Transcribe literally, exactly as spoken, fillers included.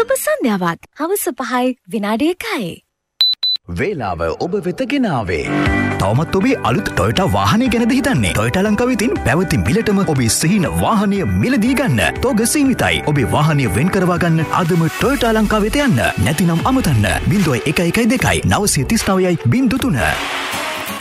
සුබ සන්ධ්‍යාවක්. හවස පහයි විනාඩි එකයි. වේලාව ඔබ වෙත ගෙනාවේ. තවමත් ඔබේ අලුත් ටොයටා වාහනය ගැනද හිතන්නේ? ටොයටා ලංකාව විසින් පැවති මිලටම ඔබේ සිහින වාහනය මිලදී ගන්න. තෝග සීමිතයි. ඔබේ වාහනය වෙන් කරවා ගන්න අදම ටොයටා ලංකාව වෙත යන්න. නැතිනම් අමතන්න. බිංදුව එක එකයි දෙකයි නවසිය තිස් නවයයි බිංදුව තුන.